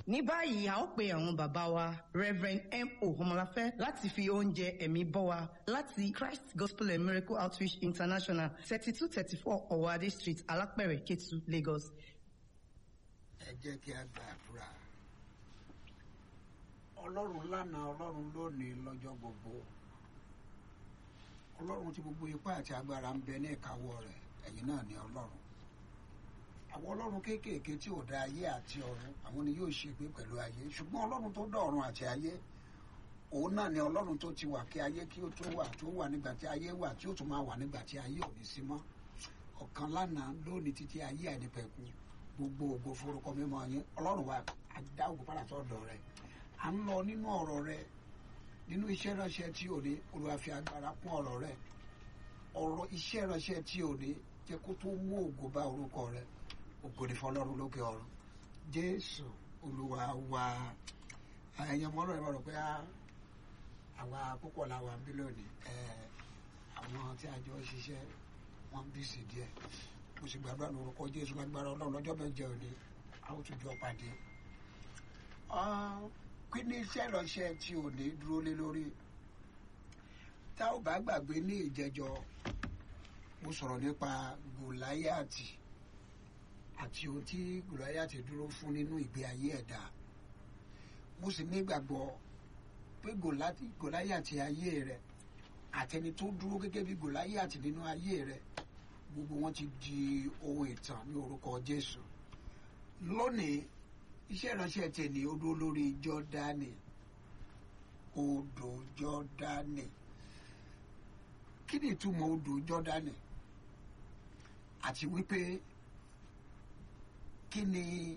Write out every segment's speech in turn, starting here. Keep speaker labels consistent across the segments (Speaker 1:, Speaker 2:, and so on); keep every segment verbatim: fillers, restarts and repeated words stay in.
Speaker 1: ní báyìí a ó pe àwọn bàbá wa Reverend M O Ọmọláfẹ́ láti fi oúnjẹ ẹ̀mí bọ́ wa láti Christ Gospel and Miracle Outreach International thirty-two thirty-four Ọ̀wádé Street Alápẹ̀rẹ̀ Kétu Lagos.
Speaker 2: ẹ jẹ́ kí a gbàdúrà. Ọlọ́run lánàá, Ọlọ́run lónìí, lọ́jọ́ gbogbo. Ọlọ́run tí gbogbo ipá àti agbára ń bẹ ní ìkáwọ́ rẹ̀, ẹ̀yin náà ni Ọlọ́run. Àwọn Ọlọ́run kéékèèké tí ò dá ayé àti ọ̀run, àwọn ni yóò ṣègbé pẹ̀lú ayé. Ṣùgbọ́n Ọlọ́run tó dá ọ̀run àti ayé, òun náà ni Ọlọ́run tó ti wà kí ayé kí ó tó wà, tó wà nígbà tí ayé wà, tí ó tún máa wà nígbà tí ayé ò ní sí mọ́. Ọ̀kan lánàá, lónìí, títí ayé àìnípẹ̀kun. Gbogbo ògo forúkọ mímọ́ yín. Ọlọ́run wa dá ògo padà sọ́dọ̀ rẹ̀. À ń lọ nínú ọ̀rọ̀ rẹ̀, nínú iṣẹ́ ránṣẹ́ tí ò ní, Olúwa fi agbára kún ọ̀rọ̀ rẹ̀. Ọ̀rọ̀ iṣẹ́ ránṣẹ́ tí ò ní, jẹ́ kó tó mú ògo bá orúkọ rẹ̀. Ògo ni fọ́lọ́run lókè ọ̀run. Jésù Olúwa wa. Ẹ̀yin ọmọ Ọlọ́run rò pé àwa púpọ̀ la wà ń bí lónìí. Àwọn tí a jọ ṣiṣẹ́ wọ́n bí sí díẹ̀. Mo sì gbàdúrà lórúkọ Jésù lágbára Ọlọ́run lọ́jọ́ mẹ́jọ òní a ó tún jọ pàdé. Kí ni iṣẹ́ ìránṣẹ́ tí ò ní dúró lé lórí? Tá ò bá gbàgbé ní ìjẹjọ, mo sọ̀rọ̀ nípa Gòláyátì àti ohun tí Gòláyátì dúró fún nínú ìgbé ayé ẹ̀dá. Mo sì nígbàgbọ́ pé Gòláyátì ayé rẹ̀ àtẹni tó dúró gẹ́gẹ́ bí Gòláyátì nínú ayé rẹ̀, gbogbo wọn ti di ohun ìtàn ní orúkọ Jésù. Lónìí, iṣẹ́ ìránṣẹ́ tèmi ó dúró lórí Jọ́dánì. Odò Jọ́dánì. Kí ni ìtumọ̀ odò Jọ́dánì? Àti wípé kí ni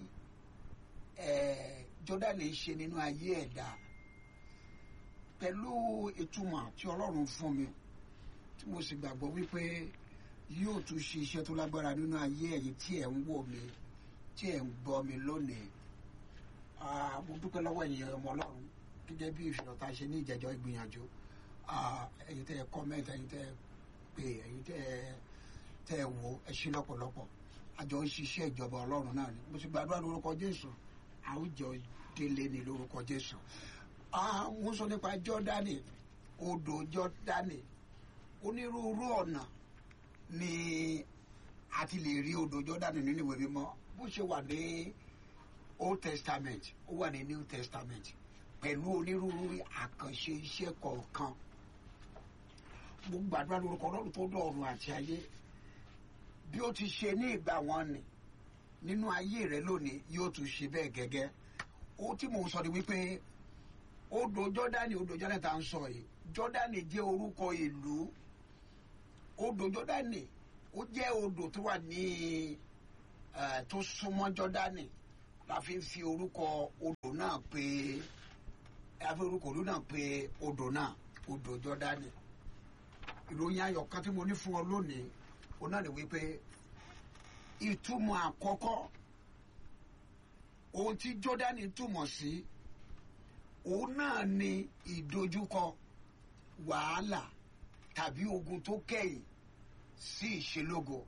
Speaker 2: Jọ́dánì ṣe nínú ayé ẹ̀dá? Pẹ̀lú ìtumọ̀ tí Ọlọ́run fún mi, tí mo sì gbàgbọ́ wípé yóò tún ṣe iṣẹ́ tó lágbára nínú ayé ẹ̀yin tí ẹ̀ ń wò mí, tí ẹ̀ ń gbọ́ mi lónìí. Mo dúpẹ́ lọ́wọ́ ẹ̀yin ọmọ Ọlọ́run gẹ́gẹ́ bí ìfìlọ̀ tá a ṣe ní ìjẹ́jọ́ ìgbìyànjú. Ẹ̀yin tẹ́ ẹ kọ́mẹ́ntì, ẹ̀yin tẹ́ ẹ pè, ẹ̀yin tẹ́ ẹ wò, ẹ ṣé lọ́pọ̀lọpọ̀. Àjọ ń ṣiṣẹ́ ìjọba Ọlọ́run náà ni. Mo sì gbàdúrà lórúkọ Jésù, a ó jọ délé ní lórúkọ Jésù. Mo sọ nípa Jọ́dánì, odò Jọ́dánì. Onírúurú ọ̀nà ni a ti lè rí odò Jọ́dánì nínú ìwé mímọ́. Bó ṣe wà ní Old Testament, ó wà ní New Testament, pẹ̀lú onírúurú àkànṣe iṣẹ́ kọ̀ọ̀kan. Mo gbàdúrà lórúkọ Ọlọ́run tó dá ọ̀run àti ayé, bí ó ti ṣe ní ìgbà wọn ni nínú ayé rẹ lónìí yóò tún ṣe bẹ́ẹ̀ gẹ́gẹ́. Ó tí mò ń sọ ni wípé odò Jọ́dánì, odò Jọ́dánì tá à ń sọ yìí, Jọ́dánì jẹ́ orúkọ ìlú. Odò Jọ́dánì ó jẹ́ odò tó wà ní tó súnmọ́ Jọ́dánì. La fi ń fi orúkọ odò náà pè, a fi orúkọ odò náà pè odò náà, odò Jọ́dánì. Ìròyìn ayọ̀ kan tí mo ní fún ọ lónìí, ó náà ní wípé ìtumọ̀ àkọ́kọ́ ohun tí Jọ́dánì túmọ̀ sí, òun náà ni ìdojúkọ, wàhálà tàbí ogun tó kẹ́yìn sí ìṣelógo.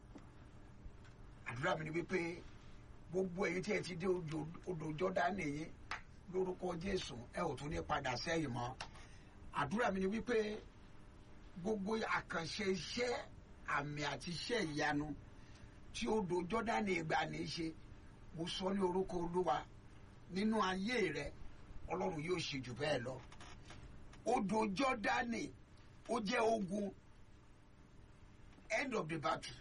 Speaker 2: Àdúrà mi ni wípé gbogbo èyí tí ẹ ti dé odò Jọ́dánì yìí lórúkọ Jésù, ẹ ò tún ní padà sẹ́yìn mọ́. Àdúrà mi ni wípé gbogbo àkànṣe iṣẹ́ àmì àti iṣẹ́ ìyanu tí odò Jọ́dánì ìgbà ní í ṣe, mo sọ ní orúkọ Olúwa, nínú ayé rẹ Ọlọ́run yóò ṣe jù bẹ́ẹ̀ lọ. Odò Jọ́dánì ó jẹ́ ogun, end of the battle.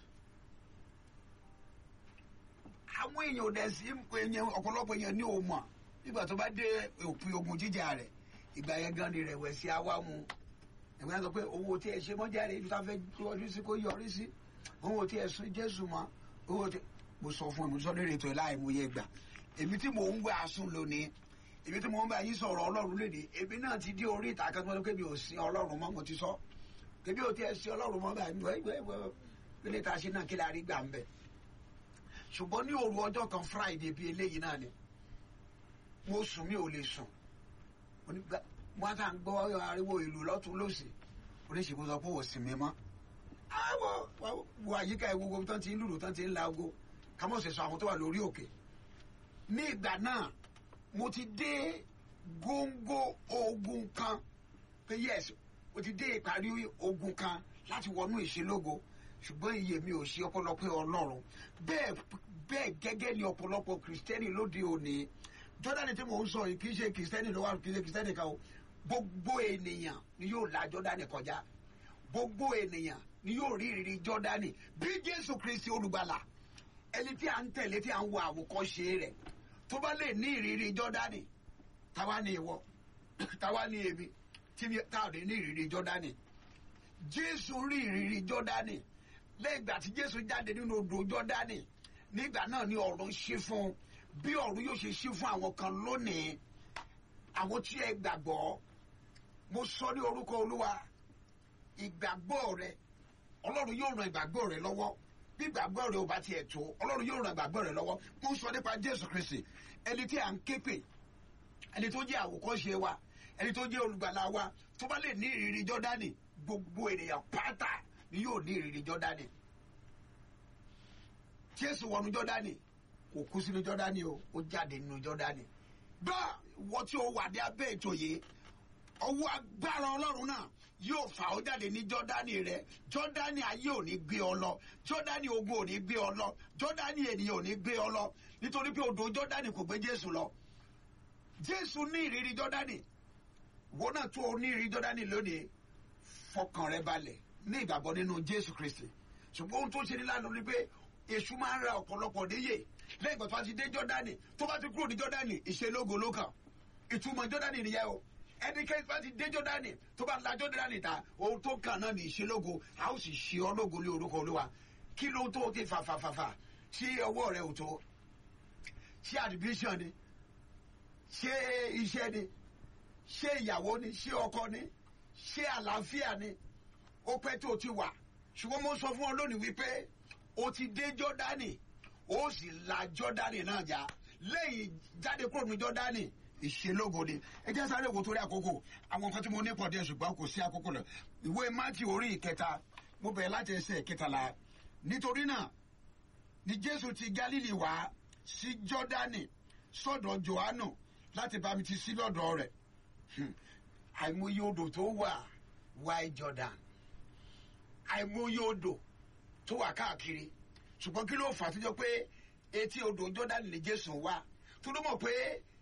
Speaker 2: Àwọn èèyàn ò dẹ̀ sí èèyàn, ọ̀pọ̀lọpọ̀ èèyàn ní o mọ̀ nígbà tó bá dé òpin ogun jíjà rẹ̀, ìgbà yẹn gan ni rẹ̀wẹ̀sì àwa mu. Ẹ̀wọ̀n yẹn sọ pé owó tí ẹ ṣe mọ́jáde ibi tá a fẹ́ yọrí sí kó yọrí sí, owó tí ẹ sún Jésù mọ́, owó tí mo sọ fún ẹ, mo sọ lórí ètò ẹ̀ láì mú yẹ gbà. Èmi tí mò ń gbé asún lónìí, èmi tí mò ń bá yín sọ̀rọ̀ Ọlọ́run lédè, èmi náà ti dé orí ìta kan tó ló kébi ò sin Ọlọ́run mọ́, mo ti sọ. Kébi ò tí ẹ sin Ọlọ́run mọ́ báyìí, kílé ta ṣe náà kí la rí gbà ń bẹ̀. Ṣùgbọ́n ní òru ọjọ́ kan Friday bíi eléyìí náà ni mo sùn, mi ò lè sùn. Mo á tà ń gbọ́ ariwo ìlú lọ́tún lósì, oníṣègùn sọ pé ò sìn mi mọ́. Àwọn wo àyíká ìwúwo tán ti ń lùlù, tán ti ń la ogo, ká mọ̀ sí sọ àwọn tó wà lórí òkè. Ní ìgbà náà mo ti dé góńgó ogun kan pé yes mo ti dé ìparí ogun kan láti wọnú ìṣelógo ṣùgbọ́n iye mi ò ṣe ọ̀pọ̀lọpọ̀ ọlọ́run bẹ́ẹ̀ bẹ́ẹ̀ gẹ́gẹ́ ni ọ̀pọ̀lọpọ̀ kìrìsìtẹ́nì lóde òní jọ́dánì tí mò ń sọ yìí kì í ṣe kìrìsìtẹ́nì ló wà kì í ṣe kìrìsìtẹ́nì kan o gbogbo ènìyàn ni yóò la jọ́dánì kọjá gbogbo ènìyàn ni yóò rí ìrírí jọ́dánì bí Jésù Kristi olùgbàlà ẹni tí a ń tẹ̀lé tí a ń wo àwòkọ́ṣe rẹ̀ tó bá lè ní ìrírí jọ́dánì táwa ni ìwọ táwa ni èmi tí táwa ní ìrírí jọ́dánì Jésù rí ìrírí jọ́dánì lẹ́yìn ìgbà tí Jésù jáde nínú odò jọ́dánì nígbà náà ni ọ̀run ṣí fún un bí ọ̀run yóò ṣe ṣí fún àwọn kan lónìí àwọn tí ẹ gbàgbọ́ mo sọ ní orúkọ Olúwa ìgbàgbọ́ rẹ Ọlọ́run yóò ran ìgbàgbọ́ rẹ lọ́wọ́ bí ìgbàgbọ́ rẹ ò bá tiẹ̀ tó Ọlọ́run yóò ran ìgbàgbọ́ rẹ lọ́wọ́ mo sọ nípa Jésù Kristi ẹni tí à ń ké pè ẹni tó jẹ́ àwòkọ́ṣe wa ẹni tó jẹ́ olùgbàlà wa tó bá lè ní ìrírí jọ́dánì gbogbo ènìyàn pátá ni yóò ní ìrírí jọ́dánì Jésù wọnú jọ́dánì kò kú sínú jọ́dánì o ó jáde nínú jọ́dánì gbọ́ wọ́n tí ó wà ní abẹ́ ètò yìí ọwọ́ agbára Ọlọ́run náà yóò fà ó jáde ní jọ́dánì rẹ jọ́dánì ayé ò ní gbé ọ lọ jọ́dánì ogun ò ní gbé ọ lọ jọ́dánì ènìyàn ò ní gbé ọ lọ nítorí pé odò jọ́dánì kò gbé Jésù lọ Jésù ní ìrírí jọ́dánì wọn náà tó ní ìrírí jọ́dánì lónìí fọkàn rẹ balẹ̀ ní ìgbàgbọ́ nínú Jésù Kristi ṣùgbọ́n ohun tó ṣe ní lánàá ni pé èṣù máa ń ra ọ̀pọ̀lọpọ̀ níyè lẹ́yìn ìgbà tó bá ti dé jọ́dánì tó bá ti kúrò ní jọ́dánì ìṣelógo ló kàn ìtumọ̀ jọ́dánì nìyẹn o ẹnikẹ́ni tó bá ti dé jọ́dánì tó bá la jọ́dánì ta ohun tó kàn náà ní ìṣelógo a ó sì ṣe ọ́ lógo ní orúkọ Olúwa kí ló tó ti fàfàfàfà ṣé ọwọ́ rẹ ò tó ṣé admission ni ṣé iṣẹ́ ni ṣé ìyàwó ni ṣé ọkọ ni ṣé àlàáfíà ni ó pẹ́ tó ti wà ṣùgbọ́n mo sọ fún ọ lónìí wípé o ti dé jọ́dánì ó sì la jọ́dánì náà já lẹ́yìn jáde kúrò ní jọ́dánì ìṣelógo ni ẹ jẹ́ sáré wo torí àkókò àwọn nǹkan tí mo ní pọ̀ díẹ̀ ṣùgbọ́n kò sí àkókò lọ ìwé Mátíù orí ìkẹta mo bẹ̀rẹ̀ láti ẹsẹ̀ ìkẹtàlá nítorí náà ni Jésù ti Gálílì wá sí jọ́dánì sọ́dọ̀ Jòhánù láti bámítísí lọ́dọ̀ rẹ̀ àìmọye odò tó wà wáì Jordan àìmọye odò tó wà káàkiri ṣùgbọ́n kí ló fà á tó jẹ́ pé etí odò Jọ́dánì ni Jésù wá tó ló mọ̀ pé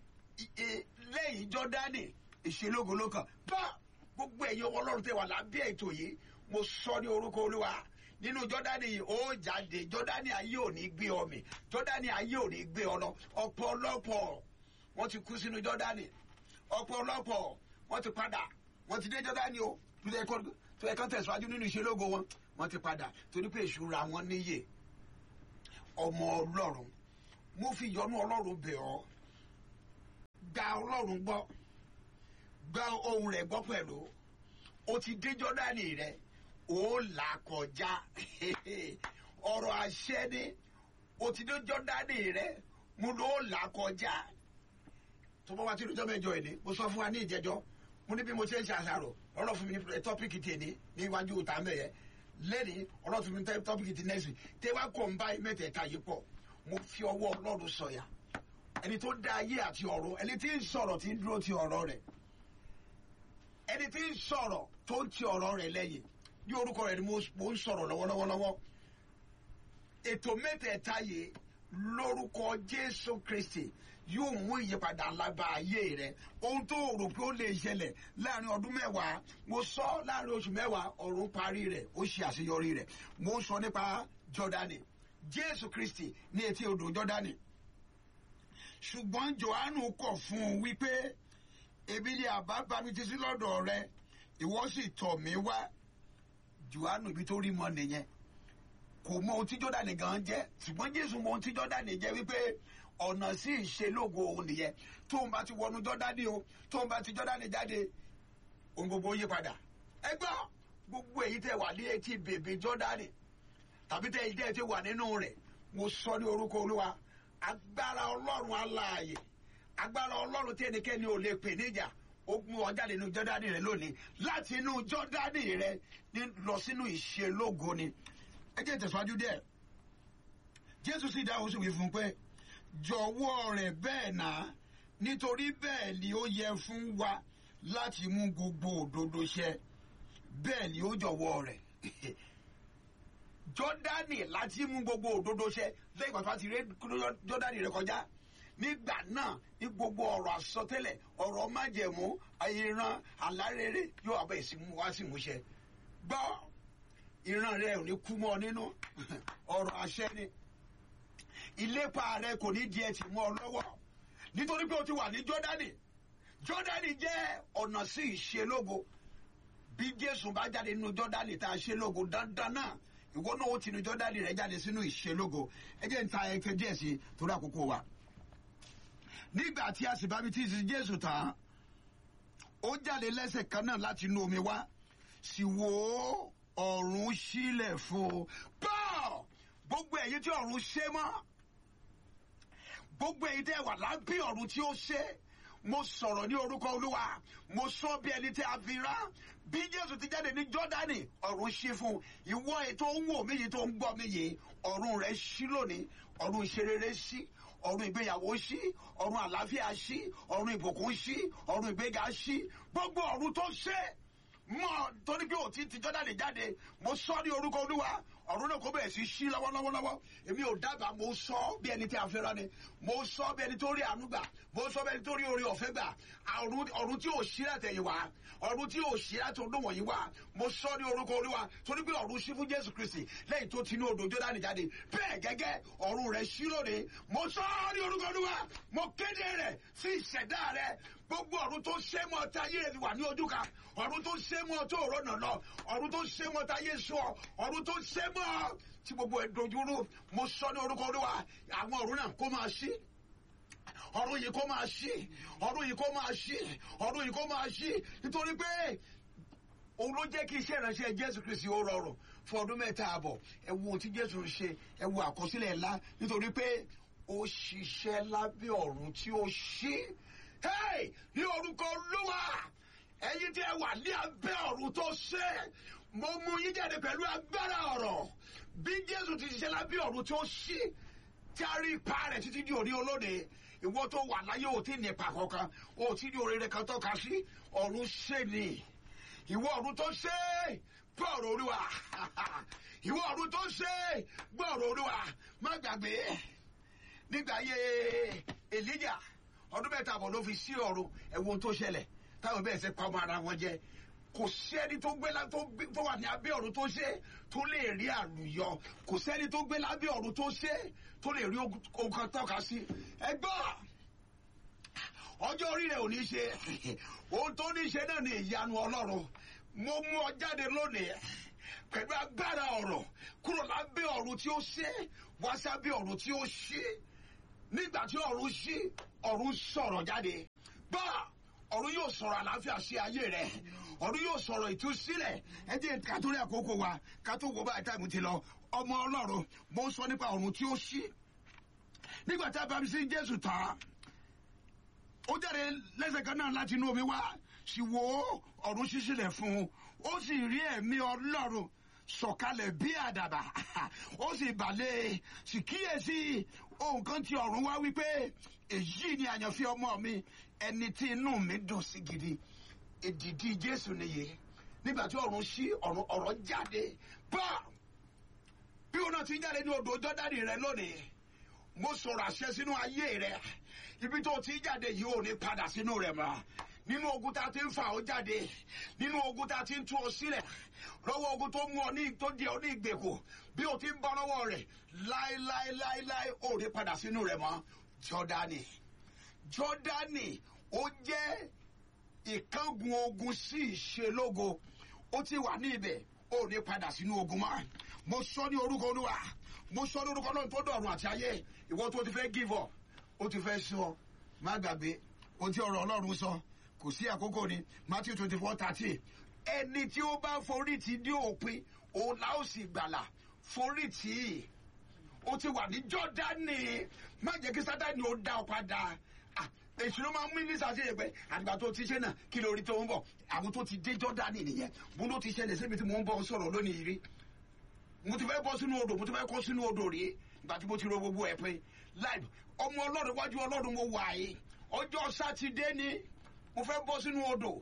Speaker 2: lẹ́yìn Jọ́dánì ìṣelógo ló kàn bá gbogbo ẹ̀yin ọmọ Ọlọ́run tẹ́ wà lábẹ́ ètò yìí mo sọ ní orúkọ Olúwa nínú Jọ́dánì yìí ó jáde Jọ́dánì ayé ò ní gbé ọ mì Jọ́dánì ayé ò ní gbé ọ lọ ọ̀pọ̀lọpọ̀ wọ́n ti kú sínú Jọ́dánì ọ̀pọ̀lọpọ̀ wọ́n ti padà wọ́n ti dé Jọ́dánì o tó yẹ kán tẹ̀síwájú nínú ìṣelógo wọn wọ́n ti padà torí pé èṣù ra wọn níyè ọmọ Ọlọ́run mo fi ìyọ́nú Ọlọ́run bẹ̀ ọ́ gba Ọlọ́run gbọ́ gba ohùn rẹ̀ gbọ́ pẹ̀lú o ti dé Jọ́dánì rẹ ó là kọjá ọ̀rọ̀ àṣẹ ni o ti dé Jọ́dánì rẹ mo ló là kọjá tó bá wá tí lójọ́ mẹ́jọ ẹ̀ ní mo sọ fún wa ní ìjẹjọ́ mo ní bí mo ṣe ń ṣe àṣàrò ọ̀rọ̀ fún mi ní tọ́pìkì tèmi ní iwájú òtá mẹ́yẹ lẹ́ni ọ̀rọ̀ fún mi ní tọ́pìkì ti nẹ́sì tẹ́ wá kọ̀ ń bá mẹ́tẹ̀ẹ̀ta yìí pọ̀ mo fi ọwọ́ Ọlọ́run sọ̀yà ẹni tó dá ayé àti ọ̀run ẹni tí ń sọ̀rọ̀ tí ń dúró ti ọ̀rọ̀ rẹ̀ ẹni tí ń sọ̀rọ̀ tó ń ti ọ̀rọ̀ rẹ̀ lẹ́yìn ní orúkọ rẹ̀ ni mo ń sọ̀rọ̀ lọ́wọ́lọ́wọ́ ètò mẹ́tẹ̀ẹ̀ta yìí lórúkọ Jésù Kristi yóò mú ìyípadà lába ayé rẹ ohun tó rò pé ó lè ṣẹlẹ̀ láàrin ọdún mẹ́wàá mo sọ láàrin oṣù mẹ́wàá ọ̀run parí rẹ̀ ó ṣe àṣeyọrí rẹ̀ mo ń sọ nípa Jọ́dánì Jésù Kristi ní etí odò Jọ́dánì ṣùgbọ́n Jòhánù kọ̀ fún un wípé èmi ni àbá bámítísí lọ́dọ̀ rẹ ìwọ sì tọ̀ mí wá Jòhánù ibi tó rí mọ nìyẹn kò mọ ohun tí Jọ́dánì gan jẹ́ ṣùgbọ́n Jésù mọ ohun tí Jọ́dánì jẹ́ wípé ọ̀nà sí ìṣelógo òun nìyẹn tó ń bá ti wọnú Jọ́dánì o tó ń bá ti Jọ́dánì jáde ohun gbogbo yí padà ẹ gbọ́ gbogbo èyí tẹ́ wà ní etí bèbè Jọ́dánì tàbí tẹ́ ìdẹ́ tí wà nínú rẹ̀ mo sọ ní orúkọ Olúwa agbára Ọlọ́run aláàyè agbára Ọlọ́run tí ẹnikẹ́ni ò lè pè níjà ó mú ọ jáde nínú Jọ́dánì rẹ lónìí láti inú Jọ́dánì rẹ lọ sínú ìṣelógo ni ẹ jẹ́ tẹ̀síwájú díẹ̀ Jésù sì dáhùn sí wí fún un pé jọ̀wọ́ rẹ̀ bẹ́ẹ̀ náà nítorí bẹ́ẹ̀ ni ó yẹ fún wa láti mú gbogbo òdodo ṣẹ, bẹ́ẹ̀ ni ó jọ̀wọ́ rẹ̀. Jọ́dánì láti mú gbogbo òdodo ṣẹ lẹ́yìn pàtó àti ré Jọ́dánì rẹ̀ kọjá. Nígbà náà ní gbogbo ọ̀rọ̀ àsọtẹ́lẹ̀, ọ̀rọ̀ májẹ̀mú, ìran àlárere yóò abẹ́ ìsìnkú wá sí ìmúṣẹ. Gbọ́, ìran rẹ ò ní kú mọ́ nínú, ọ̀rọ̀ àṣẹ ni. Ìlépa rẹ kò ní di ẹtì mọ́ ọ lọ́wọ́ nítorí pé o ti wà ní Jọ́dánì. Jọ́dánì jẹ́ ọ̀nà sí ìṣelógo. Bí Jésù bá jáde nínú Jọ́dánì tá a ṣe lógo dandan náà, ìwọ náà ó ti nu Jọ́dánì rẹ jáde sínú ìṣelógo. Ẹ jẹ́ n ta ẹ̀kẹ́ díẹ̀ sí torí àkókò wa. Nígbà tí a sì bá mi tí ì sí Jésù tán, ó jáde lẹ́sẹ̀ kan náà láti inú omi wá, sì wò ọ̀run sílẹ̀ fún un. Bọ́ọ̀ gbogbo ẹ̀yin tí ọ̀run ṣe mọ́, gbogbo ẹ̀yin tẹ́ wà lábẹ́ ọ̀run tí ó ṣe, mo sọ̀rọ̀ ní orúkọ Olúwa, mo sọ bí ẹni tí a fi rán. Bí Jésù ti jáde ní Jọ́dánì, ọ̀run ṣí fún un. Ìwọ ètò ń wò mí yìí tó ń gbọ́ mí yìí, ọ̀run rẹ̀ ṣí lónìí, ọ̀run ìṣerere ṣí, ọ̀run ìgbéyàwó ṣí, ọ̀run àlàáfíà ṣí, ọ̀run ìbùkún ṣí, ọ̀run ìgbéga ṣí. Gbogbo ọ̀run tó ṣe mọ́ torí pé òtí ti Jọ́dánì jáde, mo sọ ní orúkọ Olúwa, ọ̀run náà kó bẹ̀rẹ̀ sí ṣí lọ́wọ́lọ́wọ́. Èmi ò dábàá, mo sọ bí ẹni tí a fẹ́ràn ni, mo sọ bí ẹni tó rí àánú gbà, mo sọ bí ẹni tó rí oore ọ̀fẹ́ gbà. Ọ̀run tí ò ṣí látẹ̀yìn wá, ọ̀run tí ò ṣí láti ọdún wọ̀nyí wá, mo sọ ní orúkọ Olúwa torí pé ọ̀run ṣí fún Jésù Kristi lẹ́yìn tó ti inú odò Jọ́dánì jáde. Bẹ́ẹ̀ gẹ́gẹ́ ọ̀run rẹ̀ ṣí lónìí, mo sọ ní orúkọ Olúwa, mo kéde rẹ̀ sí ìṣẹ̀dá rẹ̀. Gbogbo ọ̀run tó ṣe mọ́ ta ayé rẹ̀ wà ní ojú kan, ọ̀run tó ṣe mọ́ tó rọ́nà lọ, ọ̀run tó ṣe mọ́ ta ayé sọ, ọ̀run tó ṣe mọ́ tí gbogbo ẹ̀ dojúrú, mo sọ ní orúkọ Olúwa, àwọn ọ̀run náà kó máa ṣí. Ọ̀run yìí kó máa ṣí, ọ̀run yìí kó máa ṣí, ọ̀run yìí kó máa ṣí, nítorí pé òun ló jẹ́ kí iṣẹ́ ìránṣẹ́ Jésù Kristi ó rọrùn fún ọdún mẹ́ta àbọ̀. Ẹ wo ohun tí Jésù ń ṣe, ẹ wo àkọsílẹ̀ ńlá, nítorí pé ó ṣiṣẹ́ lábẹ́ ọ̀run tí ó ṣí. Hey! Ní orúkọ Olúwa, ẹ̀yin tí ẹ wà ní abẹ́ ọ̀run tó ṣe, mo mú yín jáde pẹ̀lú agbára ọ̀rọ̀. Bí Jésù ti ṣiṣẹ́ lábẹ́ ọ̀run tí ó ṣí, tí a rí ipa rẹ̀ títí di òní olóde, ìwọ tó wà láyé ò tí ì nípa kankan, ò tí ì ní oríire kan tọ́ka sí, ọ̀run ṣe ni. Ìwọ ọ̀run tó ṣe, gbọ́ ọ̀rọ̀ Olúwa. Ìwọ ọ̀run tó ṣe, gbọ́ ọ̀rọ̀ Olúwa. Má gbàgbé, nígbà ayé Èlíjà, ọdún mẹ́ta àbọ̀ ló fi sí ọ̀run, ẹ wo ohun tó ṣẹlẹ̀, táwọn bẹ́ẹ̀ ṣe pa ọmọ ara wọn jẹ. Kò sẹ́ni tó gbé tó wà ní abẹ́ ọ̀run tó ṣe tó lè rí àlùyọ. Kò sẹ́ni tó gbé lábẹ́ ọ̀run tó ṣe tó lè rí ohun kan tọ́ka sí. Ẹ gbọ́, ọjọ́ orí rẹ̀ ò ní ṣe, ohun tó ní ṣe náà ni ìyanu Ọlọ́run. Mo mú ọ jáde lónìí pẹ̀lú agbára ọ̀rọ̀ kúrò lábẹ́ ọ̀run tí ó ṣe wá sábẹ́ ọ̀run tí ó ṣe. Nígbà tí ọ̀run ṣí, ọ̀run sọ̀rọ̀ jáde. Gbọ́, ọ̀run yóò sọ̀rọ̀ àlàáfíà sí ayé rẹ̀, ọ̀run yóò sọ̀rọ̀ ìtúsílẹ̀. Ẹ jẹ́ ká tó rí àkókò wa, ká tó wo báyìí táìmù ti lọ. Ọmọ Ọlọ́run, mo ń sọ nípa ọ̀run tí ó ṣí. Nígbà tí a bá mi sí Jésù tán, ó jáde lẹ́sẹ̀ kan náà láti inú omi wá, sì wò ọ̀run ṣí sílẹ̀ fún un. Ó sì rí ẹ̀mí Ọlọ́run sọ̀kalẹ̀ bí àdàbà, ó sì balẹ̀, sì kíyèsí ohun kan tí ọ̀run wá wípé, èyí ni àyànfẹ́ ọmọ mi, ẹni tí inú mi dùn sí gidi. Èdìdì Jésù nìyí. Nígbà tí ọ̀run ṣí, ọ̀rọ̀ jáde. Bá bí wọn náà ti jáde ní odò Jọ́dánì rẹ lónìí, mo sọ̀rọ̀ àṣẹ sínú ayé rẹ. Ibi tó ti jáde yìí ò ní padà sínú rẹ mọ́. Nínú ogun tá a ti ń fà ó jáde, nínú ogun tá a ti ń tú ọ sílẹ̀, lọ́wọ́ ogun tó mú ọ ní tó di ọ ní ìgbèkùn, bí o ti ń bọ́ lọ́wọ́ rẹ̀ láéláéláéláé ò ní padà sínú rẹ̀ mọ́. Jọ́dánì, Jọ́dánì ó jẹ́ ìkángun ogun sí ìṣelógo. Ó ti wà ní ibẹ̀, ò ní padà sínú ogun mọ́. Mo sọ ní orúkọ Olúwa, mo sọ ní orúkọ Ọlọ́run tó dọ̀run àti ayé. Ìwọ tó ti fẹ́ give up, ó ti fẹ́ sọ, má gbàgbé ohun tí ọ̀rọ̀ Ọlọ́run sọ. Kò sí àkókò ni. Matthew twenty four thirty. Ẹni tí ó bá forí tì dé òpin, òun la ó sì gbàlà. Forí tì, ó ti wà ní Jọ́dánì. Má jẹ́ kí Sátánì ó dá ọ padà. Èṣù ló máa ń mú ní sàṣeyẹ pé àgbà tó ti ṣe náà kí lórí tó ń bọ̀. Àwọn tó ti dé Jọ́dánì nìyẹn. Mo ló ti ṣẹlẹ̀ síbi tí mo ń bọ̀ sọ̀rọ̀ lónìí rí. Mo ti fẹ́ bọ́ sínú odò, mo ti fẹ́ kọ́ sínú odò rí. Ìgbà tí mo ti ro gbogbo ẹ̀ pé láì ọmọ Ọlọ́run wájú Ọlọ́run mo wà yìí. ọjọ́ sátidé ni mo fẹ́ bọ́ sínú odò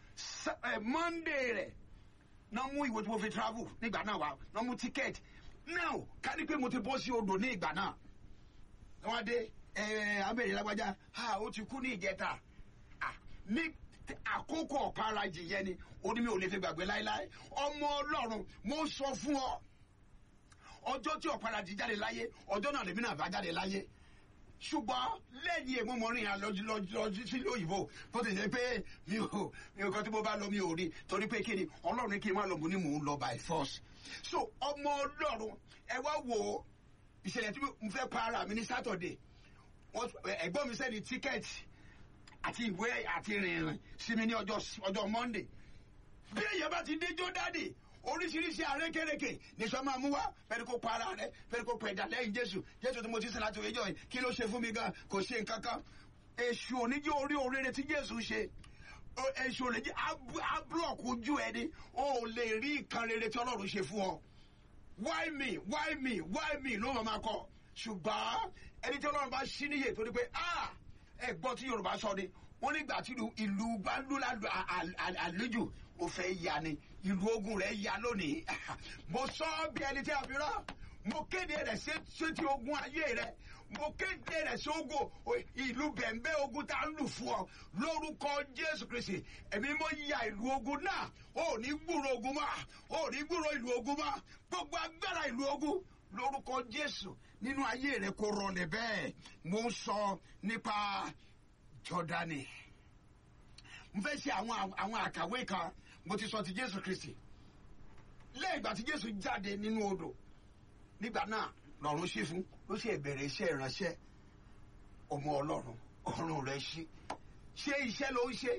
Speaker 2: monday rẹ̀ náà mú ìwé tí mo fi travel nígbà náà wá náà mú ticket now ká ní pé mo ti bọ́ sí odò ní ìgbà náà wọ́n dé ẹ̀ abẹ́rẹ́ lágbájá ha ó ti kú ní ìjẹta ní àkókò ọ̀parajì yẹn ni ó ní mi ò lè fi gbàgbé láéláé ọmọ ọlọ́run mo sọ fún ọ ọjọ́ tí ọ̀parajì jáde láyé ọjọ́ náà lèmi náà bá jáde láyé ṣùgbọ́n lẹ́yìn èmo mo rìn lọ́jọ́ sí lóyìnbó bó ti ṣe pé mi ò mi ò kọ́ tí mo bá lọ mi ò rí torí pé kí ni ọlọ́run kí n má lọ mo ní mò ń lọ by force so ọmọ ọlọ́run ẹ wá wo ìṣẹ̀lẹ̀ tí mo fẹ́ pa ara mi ní Saturday ẹ̀gbọ́n mi sẹ́ni tíkẹ́ẹ̀tì àti ìwé àti ìrìnrìn sí mi ní ọjọ́ ọjọ́ Monday bí èèyàn bá ti dé Jọ́dánì oríṣiríṣi àrékérekè nìṣọ́ máa mú wá pẹ̀lú kó para rẹ̀ pẹ̀lú kó pẹ̀dà lẹ́yìn Jésù Jésù tí mo ti sìn láti òye jọ yìí kí ló ṣe fún mi gan kò ṣe nǹkan kan èṣù oníjó orí òrèrè tí Jésù ṣe èṣù oníjó abúlọ̀kù ojú ẹni ó lè rí nǹkan rere tí Ọlọ́run ṣe fún ọ why me why me why me ló máa kọ ṣùgbọ́n ẹni tí Ọlọ́run bá ṣí níyè torí pé ah ẹ gbọ́ tí Yorùbá sọ ni wọ́n nígbà tí ìlú bá lù àlejò ó fẹ́ ya ni ìlú ogun rẹ̀ ya lónìí mo sọ bí ẹni tí a fi rán mo kéde rẹ̀ sétí ogun ayé rẹ̀ mo kéde rẹ̀ sógo ìlú bẹ̀m̀bẹ̀ ogun tá a ń lù fún ọ lórúkọ Jésù Kristi ẹ̀mí mo ya ìlú ogun náà ó ní gbúrò ogun mọ́ ó ní gbúrò ìlú ogun mọ́ gbogbo agbára ìlú ogun lórúkọ Jésù nínú ayé rẹ̀ kò rọlẹ̀ bẹ́ẹ̀ mo ń sọ nípa Jọ́dánì mo fẹ́ ṣe àwọn àwọn àkàwé kan mo ti sọ ti Jésù Kristi lẹ́yìn ìgbà tí Jésù jáde nínú odò nígbà náà lọ́run ṣí fún ló ṣe bẹ̀rẹ̀ iṣẹ́ ìránṣẹ́ ọmọ Ọlọ́run ọ̀run rẹ̀ ṣí ṣé iṣẹ́ ló ń ṣe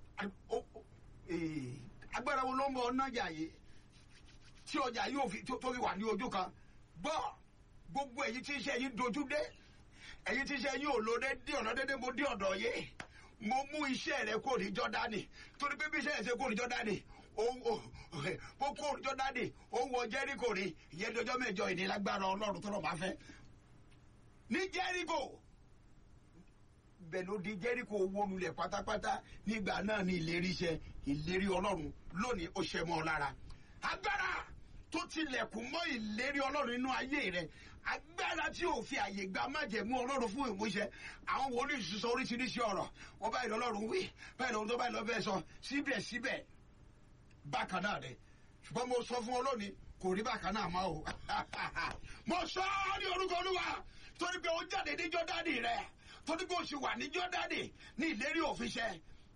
Speaker 2: agbára wo ló ń bọ ọ̀nàjà yìí tí ọjà yóò fi tó fi wà ní ojú kan gbọ́ gbogbo èyí tí iṣẹ́ yìí dojú dé èyí tí iṣẹ́ yìí ò lò dé dé ọ̀nà dédé mo dé ọ̀dọ̀ yìí mo mú iṣẹ́ rẹ kó ní Jọ́dánì torí pé bí iṣẹ́ rẹ ṣe kó ní Jọ́dánì ó kó ní Jọ́dánì ó wọ Jẹ́ríkò rí ìyẹn dọjọ́ mẹ́jọ ìnílágbára Ọlọ́run tó lọ́ máa fẹ́ ní Jẹ́ríkò bẹ́ẹ̀ ló di Jẹ́ríkò wó lulẹ̀ pátápátá nígbà náà ní ìlérí iṣẹ́ ìlérí Ọlọ́run lónìí ó ṣẹ mọ́ ọ lára agbára tó tilẹ̀kùn mọ́ ìlérí Ọlọ́run nínú ayé rẹ̀ agbára tí ò fi àyè gba májẹ̀mú Ọlọ́run fún ìmúṣẹ àwọn wòlíì sọ oríṣiríṣi ọ̀rọ̀ wọ́n báyìí lọ́lọ́run wí báyìí lọ́run tó báyìí lọ́ fẹ́ sọ síbẹ̀síbẹ̀ bákan náà rẹ̀ ṣùgbọ́n mo sọ fún ọ lónìí kò rí bákan náà mọ́ o mo sọ ọ́ ní orúkọ Olúwa torí pé ó jáde ní Jọ́dánì rẹ̀ torí pé ó sì wà ní Jọ́dánì ní ìlérí òfìṣẹ́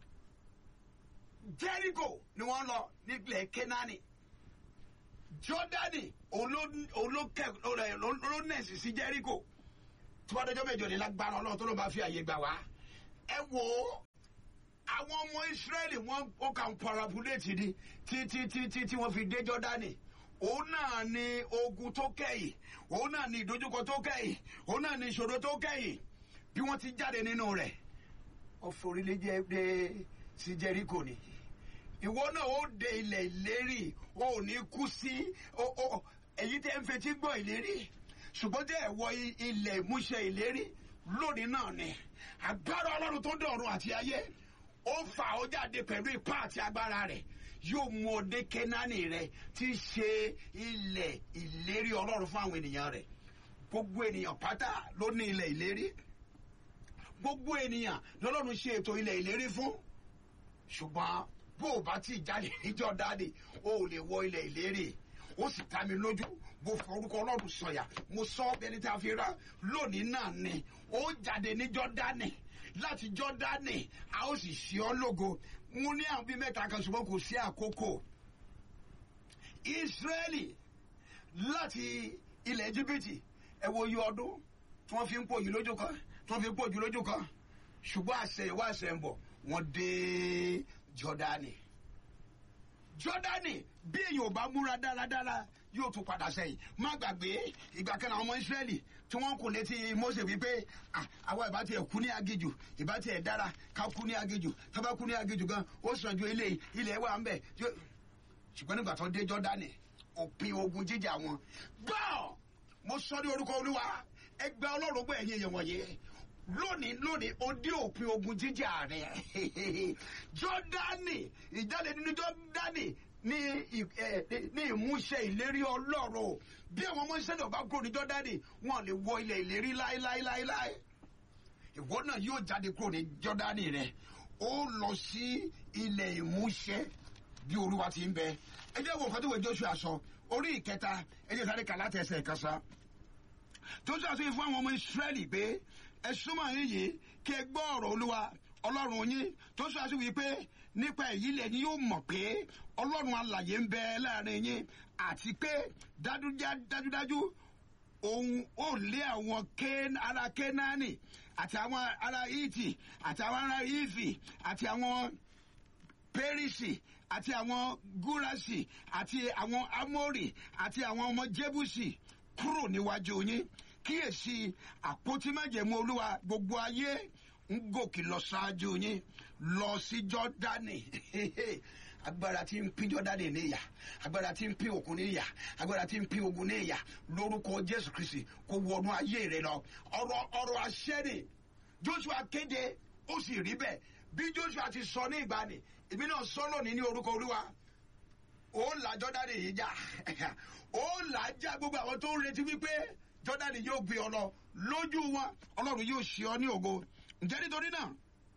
Speaker 2: Jẹ́ríkò ni wọ́n lọ nílẹ̀ Kénáánì Jọ́dánì olónẹ̀sì sí Jẹ́ríkò tí wọ́n dẹjọ́ mẹ́jọ ní lágbára Ọlọ́run tó ló bá fi àyè gbà wá ẹ wò ó àwọn ọmọ Ísírẹ́lì wọn ó kà ń parabuléètì ni títí títí tí wọ́n fi dé Jọ́dánì òun náà ni ogun tó kẹ́yìn òun náà ni ìdojúkọ tó kẹ́yìn òun náà ni ìṣòro tó kẹ́yìn bí wọ́n ti jáde nínú rẹ̀ ọ̀fọ̀rílẹ̀ jẹ́ sí Jẹ́ríkò ni ìwọ náà ó de ilẹ̀ ìlérí ó ní kú sí èyí tẹ́ ń fetí gbọ́ ìlérí ṣùgbọ́n tẹ́ ẹ̀ wọ ilẹ̀ ìmúṣẹ ìlérí lónìí náà ni agbára Ọlọ́run tó dọ̀run àti ayé ó fà ó jáde pẹ̀lú ipá àti agbára rẹ̀ yóò mú ọ dé Kénáánì rẹ̀ tí í ṣe ilẹ̀ ìlérí Ọlọ́run fún àwọn ènìyàn rẹ̀ gbogbo ènìyàn pátá ló ní ilẹ̀ ìlérí gbogbo ènìyàn lọ́lọ́run ṣe ètò ilẹ̀ ìlérí fún ṣùgbọ́n bó o bá ti jáde ní Jọ́dánì o ò lè wọ ilẹ̀ ìlérí ó sì ta mi lójú mo forúkọ Ọlọ́run sọ̀yà mo sọ ẹni tí a fi rán lónìí náà ni ó jáde ní Jọ́dánì láti Jọ́dánì a ó sì ṣe ọ́ lógo mo ní àwọn bíi mẹ́ta kan ṣùgbọ́n kò sí àkókò Ísírẹ́lì láti ilẹ̀ Íjíbítì ẹ wo iye ọdún tí wọ́n fi ń pòjù lójú kan tí wọ́n fi ń pòjù lójú kan ṣùgbọ́n àṣẹ ìwà àṣẹ ń bọ̀ wọ́n dé Jọ́dánì Jọ́dánì bí èèyàn ò bá múra dáradára yóò tún padà sẹ́yìn má gbàgbé ìgbà kan àwọn ọmọ Ísírẹ́lì tí wọ́n kò létí Mósè wípé àwa ìbá tiẹ̀ kú ní aginjù ìbá tiẹ̀ dára ká kú ní aginjù ká bá kú ní aginjù gan ó sàn ju ilé ilẹ̀ wa ń bẹ̀ ṣùgbọ́n nígbà tó dé Jọ́dánì òpin ogun jíjà wọn gbọ́ mo sọ ní orúkọ Olúwa ẹgbẹ́ Ọlọ́run gbọ́ ẹ̀yin èèyàn wọ̀nyí lónìí lónìí ó dé òpin ogun jíjà rẹ̀. Jọ́dánì, ìjáde nínú Jọ́dánì ní ní ìmúṣẹ ìlérí Ọlọ́run. Bí àwọn ọmọ Ísírẹ́lì ò bá kúrò ní Jọ́dánì, wọn lè wọ ilẹ̀ ìlérí láéláéláéláé. Ìwọ náà yóò jáde kúrò ní Jọ́dánì rẹ̀, ó lọ sí ilẹ̀ ìmúṣẹ bí Olúwa ti ń bẹ. Ẹ jẹ́ wo nǹkan tó wẹ̀ Joshua sọ orí ìkẹta, ẹ jẹ́ sáré kà láti ẹsẹ̀ ìkànsá. Joshua sọ fún àwọn ọmọ Ísírẹ́lì pé ẹ súnmọ́ yín yìí kí ẹ gbọ́ ọ̀rọ̀ Olúwa Ọlọ́run yín. Joshua sì wí pé nípa èyí lẹ́ni yóò mọ̀ pé Ọlọ́run alààyè ń bẹ láàrin yín àti pé dájúdájú òun ó lé àwọn ará Kénáánì àti àwọn ará Hítì àti àwọn ará Hífì àti àwọn Pérísì àti àwọn Gúrásì àti àwọn Ámórì àti àwọn ọmọ Jébúsì kúrò níwájú yín. Kíyèsí àpótí májẹ̀mú Olúwa gbogbo ayé ń gòkè lọ ṣáájú yín lọ sí Jọ́dánì. Agbára tí ń pín Jọ́dánì níyà, agbára tí ń pín òkun níyà, agbára tí ń pín ogun níyà, lórúkọ Jésù Kristi kó wọnú ayé rẹ lọ. Ọ̀rọ̀ ọ̀rọ̀ àṣẹ ni Joshua kéde, ó sì rí bẹ́ẹ̀. Bí Joshua ti sọ ní ìgbàanì, èmi náà sọ lónìí ní orúkọ Olúwa. Ó là Jọ́dánì yìí já, ó là já gbogbo àwọn tó ń retí wípé Jọ́dánì yóò gbé ọ lọ lójú wọn, Ọlọ́run yóò ṣe ọ ní ògo. Ǹjẹ́ nítorí náà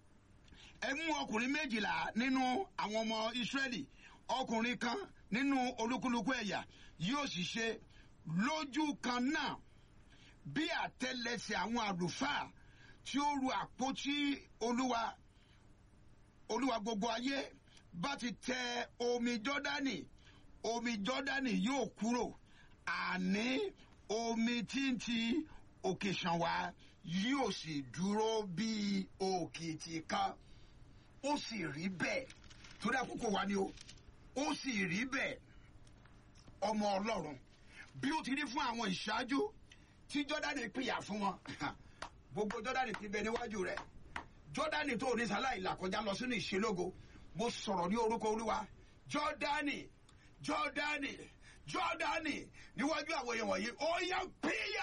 Speaker 2: ẹ mú ọkùnrin méjìlá nínú àwọn ọmọ Ísírẹ́lì, ọkùnrin kan nínú olúkúlùkù ẹ̀yà yóò sì ṣe lójú kan náà bí àtẹ́lẹsẹ̀ àwọn àlùfáà tí ó ru àpótí Olúwa Olúwa gbogbo ayé bá ti tẹ omi Jọ́dánì, omi Jọ́dánì yóò kúrò, àní omi tí ń ti òkè ṣàn wá yóò sì dúró bí òkìtì kan. Ó sì rí bẹ́ẹ̀ torí àkókò wa ni o. Ó sì rí bẹ́ẹ̀ ọmọ Ọlọ́run bí ó ti rí fún àwọn ìṣáájú tí Jọ́dánì pìyà fún wọn. Gbogbo Jọ́dánì ti bẹ níwájú rẹ̀. Jọ́dánì tó ní sáláì là kọjá lọ sínú ìṣelógo. Mo sọ̀rọ̀ ní orúkọ Olúwa. Jọ́dánì, Jọ́dánì, Jọ́dánì níwájú àwọn èèyàn wọ̀nyí ó yá pìyà.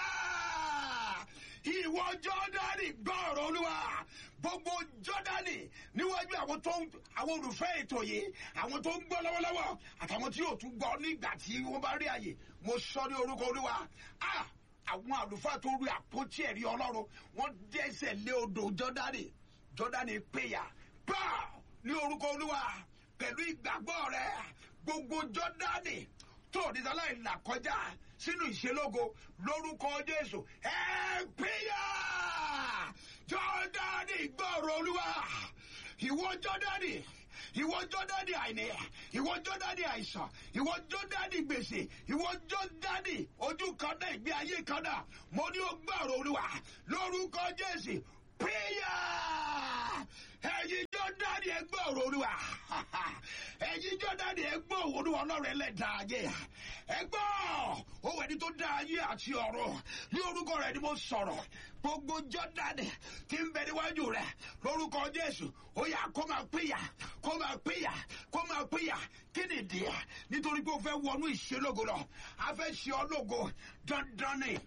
Speaker 2: Ìwọ Jọ́dánì gbọ́ ọ̀rọ̀ Olúwa. Gbogbo Jọ́dánì níwájú àwọn tó ń àwọn olùfẹ́ ètò yìí, àwọn tó ń gbọ́ lọ́wọ́lọ́wọ́ àtàwọn tí yóò tún gbọ́ nígbà tí wọ́n bá rí àyè. Mo sọ ní orúkọ Olúwa. Ah! Àwọn àlùfáà tó rí àpótí ẹ̀rí Ọlọ́run wọ́n dẹ́sẹ̀ lé odò Jọ́dánì. Jọ́dánì péyà. Bá ní orúkọ Olúwa pẹ̀lú ìgbàgbọ́ rẹ̀ gbogbo Jọ́dánì tó ní sáláì là kọjá sínú ìṣelógo lórúkọ Jésù ẹ péyà. Jọ́dánì gbọ́rọ̀ Olúwa. Ìwọ Jọ́dánì, ìwọ Jọ́dánì àìní, ìwọ Jọ́dánì àìsàn, ìwọ Jọ́dánì gbèsè, ìwọ Jọ́dánì ojú kan náà ìgbé ayé kan náà, mo ní ó gbọ́rọ̀ Olúwa lórúkọ Jésù péyà. Ẹ̀yin Jọ́dánì ẹ gbọ́ ọ̀rọ̀ Olúwa. Ẹ̀yin Jọ́dánì ẹ gbọ́ ọ̀rọ̀ Olúwa Ọlọ́run ẹlẹ́dàá ayé. Ẹ gbọ́ òun ẹni tó dá ayé àti ọ̀run. Ní orúkọ rẹ̀ ni mo sọ̀rọ̀. Gbogbo Jọ́dánì tí ń bẹ níwájú rẹ̀ lórúkọ Jésù. Ó yá kó máa péyà, kó máa péyà, kó máa péyà. Kí ni ìdí? Nítorí pé ó fẹ́ wọnú ìṣelógo lọ. A fẹ́ ṣe ọ lógo. Dandan ni.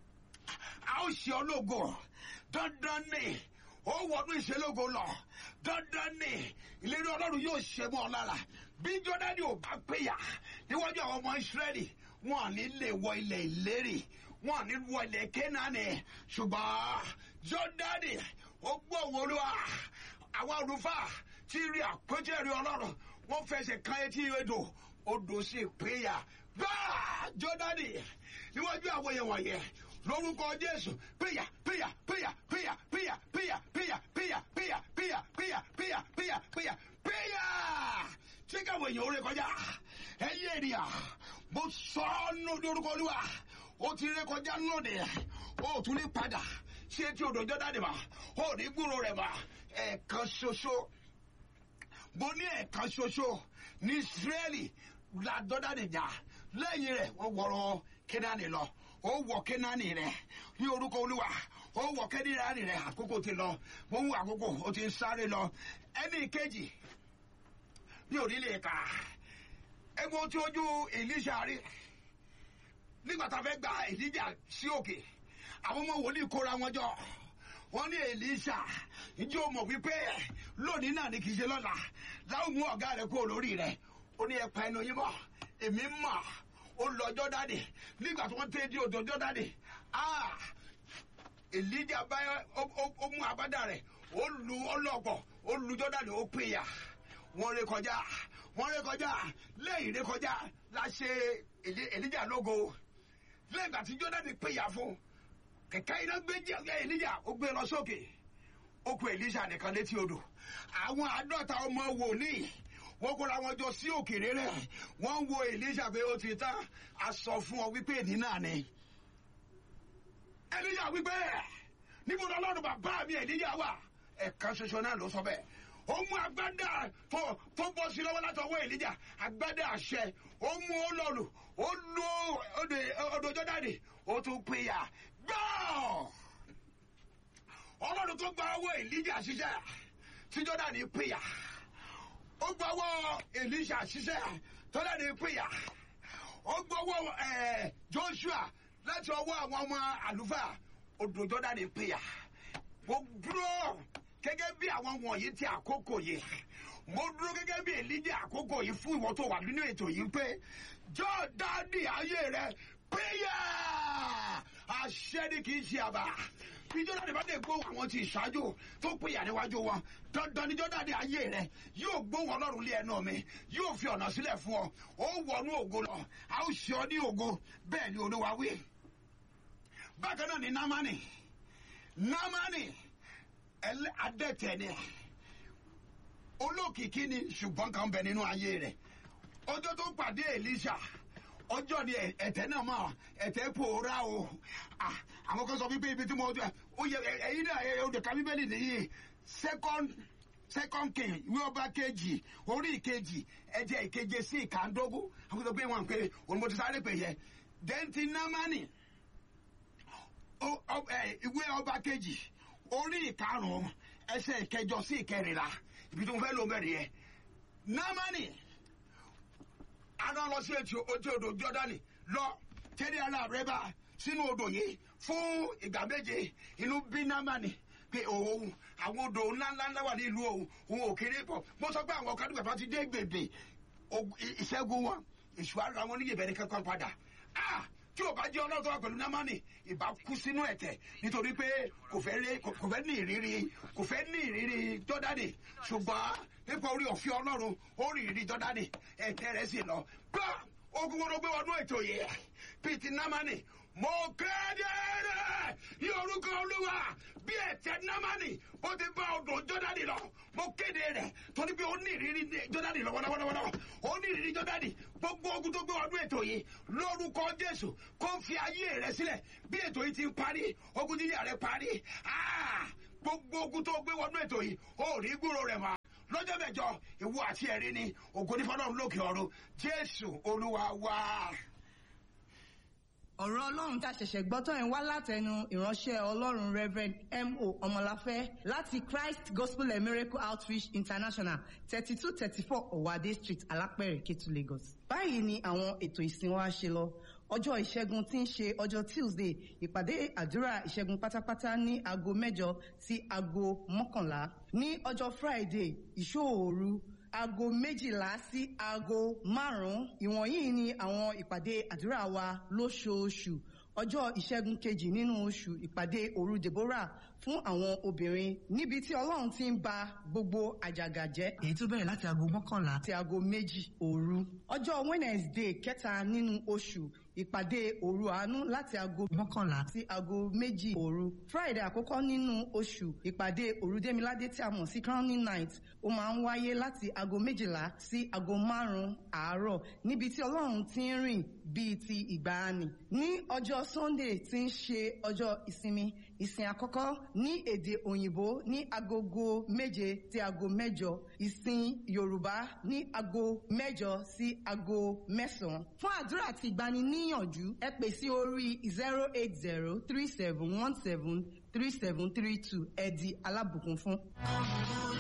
Speaker 2: A ó ṣe ọ lógo. Dandan ni. Ó wọnú ìṣelógo lọ. Dandan ni ìlérí Ọlọ́run yóò ṣe mọ́ ọ lára. Bí Jọ́dánì ò bá péyà níwájú àwọn ọmọ Ísírẹ́lì, wọn à ní lè wọ ilẹ̀ ìlérí, wọn à ní wọ ilẹ̀ Kénáánì. Ṣùgbọ́n Jọ́dánì ó gbọ́ òun Olúwa. Àwọn àlùfáà tí rí àpótí ẹ̀rí Ọlọ́run wọ́n fẹsẹ̀ kan etí odò, odò sì péyà. Bá Jọ́dánì níwájú àwọn èèyàn wọ̀nyẹn lórúkọ Jésù péyà péyà péyà péyà péyà péyà péyà péyà péyà péyà péyà péyà péyà péyà péyà tí káwọn èèyàn ó ré kọjá. Ẹ̀yin ènìyàn mo sọ ọ́ nù lórúkọ Olúwa. Ó ti ré kọjá lónìí, ó tún ní padà sí etí odò Jọ́dánì mà, ó ní gbúrò rẹ̀ mà. Ẹ̀ẹ̀kan ṣoṣo, mo ní ẹ̀ẹ̀kan ṣoṣo ní Ísírẹ́lì la Jọ́dánì jà. Lẹ́yìn rẹ̀ wọ́n wọ̀rọ̀ Kénáánì lọ. Ó wọ Kénáánì rẹ̀ ní orúkọ Olúwa. Ó wọ Kénáánì rẹ̀. Àkókò ti lọ. Mo ń wo àkókò, ó ti ń sáré lọ. Ẹni kejì ní orílẹ̀ èkà. Ẹgbẹ́ tí ojú Èlíṣà rí nígbà tá a fẹ́ gba Èlíjà sí òkè. Àwọn ọmọ wòlíì kóra wọn jọ. wọ́n ní Èlíṣà ìjọ mọ̀ wípé lónìí náà ni kì í ṣe lọ́la láwọn mú ọ̀gá rẹ̀ kó lórí rẹ̀ ó ní ẹ pa ẹnu yín mọ́ èmi mọ̀ ó lọ Jọ́dánì nígbà tí wọ́n tẹ́ di odò Jọ́dánì Èlíjà bá ó mú àbádà rẹ̀ ó lu ọlọ́pọ̀ ó lu Jọ́dánì ó pìyà wọ́n ré kọjá wọ́n ré kọjá lẹ́yìn ré kọjá láṣẹ Èlíjà lógo lẹ́yìn àti Jọ́dánì pìyà fún kẹ̀kẹ́ iná gbé Èlíjà ó gbé lọ sókè ó kù Èlíṣà nìkan létí odò àwọn àádọ́ta ọmọ wòlíì wọ́n kóra wọn jọ sí òkèèrè rẹ̀ wọ́n ń wo Èlíṣà pé ó ti tán a sọ fún ọ wípé èdè náà ni Èlíṣà wípé níbo ni Ọlọ́run bàbá mi Èlíjà wà ẹ̀ka ṣoṣo náà ló sọ bẹ́ẹ̀ ó mú agbádá tó tó bọ́ sí lọ́wọ́ látọwọ́ Èlíjà agbádá àṣẹ ó mú ó lọ́lù ó lo odò Jọ́dánì ó tún pìyà gbọ́ Ọlọ́run tó gba owó Èlíjà ṣiṣẹ́ tí Jọ́dánì pìyà ó gba owó Èlíṣà ṣiṣẹ́ tó Jọ́dánì pìyà ó gba owó Joshua láti ọwọ́ àwọn ọmọ àlùfáà odò Jọ́dánì pìyà mo dúró gẹ́gẹ́ bí àwọn wọ̀nyí ti àkókò yìí mo dúró gẹ́gẹ́ bí Èlíjà àkókò yìí fún ìwọ tó wà nínú ètò yìí pé Jọ́dánì ayé rẹ pìyà àṣẹ ni kì í ṣe àbá bí Jọ́dánì bá dé gbóhùn àwọn tí ìṣáájú tó pìyà níwájú wọn dandan ni Jọ́dánì ayé rẹ yóò gbóhùn Ọlọ́run lé ẹnu mi yóò fi ọ̀nà sílẹ̀ fún ọ ó wọnú ògo lọ a ó ṣe ọ ní ògo bẹ́ẹ̀ ni Olúwa wí. Bákan náà ni Námánì Námánì adẹ́tẹ̀ ni olókìkí ni ṣùgbọ́n kan bẹ nínú ayé rẹ̀ ọjọ́ tó pàdé Èlíṣà ọjọ́ ni ẹ̀tẹ̀ náà máa ẹ̀tẹ̀ pòórá o àwọn kan sọ wípé ibi tí mo jẹ ó yẹ ẹ̀yin náà ẹ̀ ọdẹ ká Bíbélì nìyí second second king ìwé ọba kejì orí ìkejì ẹ̀jẹ̀ ìkeje sí ìkàndógún àwọn sọ pé wọn pé òun mo ti sáré pè yẹ dẹ́ntì Námánì ìwé ọba kejì orí ìkarùn-ún ẹsẹ̀ ìkẹjọ sí ìkẹrìnlá ibi tó ń fẹ́ ló bẹ̀rẹ̀ yẹ Námánì aná lọ sí etí odò Jọ́dánì lọ tẹ́lẹ̀ ara rẹ̀ bá sínú odò yìí fún ìgbà méje inú bí Námánì pé òun àwọn odò ńláńlá wà ní ìlú òun òun ò kéré pọ̀ mo sọ pé àwọn ọ̀kadùnkà tó ti dé gbèbè ìṣẹ́gun wọn èṣù ara wọn níyè bẹ̀rẹ̀ kankan padà tí o bá jẹ́ ọlọ́tọ́ wa pẹ̀lú Námánì ìbá kú sínú ẹ̀tẹ̀ nítorí pé kò fẹ́ ní ìrírí kò fẹ́ ní ìrírí Jọ́dánì ṣùgbọ́n nípa orí ọ̀fẹ́ Ọlọ́run ó rí ìrírí Jọ́dánì ẹ̀tẹ̀ rẹ̀ sì lọ. gbọ́ ogun wọn ló gbé wọnú ètò yìí Pétì Námánì mo kéde rẹ̀ ní orúkọ Olúwa bí ẹ̀tẹ̀ Námánì ó ti bá odò Jọ́dánì lọ mo kéde rẹ̀ torí pé ó ní ìrírí Jọ́dánì lọ́wọ́lọ́wọ́ ó ní ìrírí Jọ́dánì gbogbo ogun tó gbé wọnú ètò yìí lórúkọ Jésù kó fi ayé rẹ̀ sílẹ̀ bí ètò yìí ti ń parí ogun jíjà rẹ̀ parí gbogbo ogun tó gbé wọnú ètò yìí ó rí gbúrò rẹ̀ mọ́ lọ́jọ́ mẹ́jọ ìwọ àti ẹ̀rí ni ògo ní fọ́lọ́run lókè ọ̀run Jésù Olúwa wa.
Speaker 1: ọ̀rọ̀ Ọlọ́run tá a ṣẹ̀ṣẹ̀ gbọ́ tán ẹ̀ wá látẹnu ìránṣẹ́ Ọlọ́run Reverend M O Ọmọláfẹ́ láti Christ Gospel and Miracle Outreach International thirty two thirty four Owade Street Alápẹ̀rẹ̀ Kétu Lagos. báyìí ni àwọn ètò ìsìn wa ṣe lọ ọjọ́ ìṣẹ́gun tí ń ṣe ọjọ́ Tuesday ìpàdé àdúrà ìṣẹ́gun pátápátá ní aago mẹ́jọ sí aago mọ́kànlá ní ọjọ́ Friday ìṣòòru aago méjìlá sí aago márùn-ún ìwọ̀nyí ni àwọn ìpàdé àdúrà wa lóṣooṣù ọjọ́ ìṣẹ́gun kejì nínú oṣù ìpàdé òru Deborah fún àwọn obìnrin níbi tí Ọlọ́run ti ń ba gbogbo àjàgà jẹ́ èyí tó bẹ̀rẹ̀ láti aago mọ́kànlá sí aago méjì òru ọjọ́ Wednesday kẹta nínú oṣù ìpàdé òru àánú láti aago mọ́kànlá sí aago méjì òru Friday àkọ́kọ́ nínú oṣù ìpàdé òru Démiládé tí a mọ̀ sí crowning night ó máa ń wáyé láti aago méjìlá sí aago márùn-ún àárọ̀ níbi tí Ọlọ́run ti ń rìn bíi ti ìgbàanì ní ọjọ́ Sunday tí ń ṣe ọjọ́ ìsinmi ìsìn àkọ́kọ́ ní èdè òyìnbó ní agogo méje sí aago mẹ́jọ ìsìn Yorùbá ní aago mẹ́jọ sí aago mẹ́sàn-án fún àdúrà àti ìgbaniníyànjú ẹ pè sí orí zero eight zero three seven one seven three seven three two ẹ di alábùkún fún.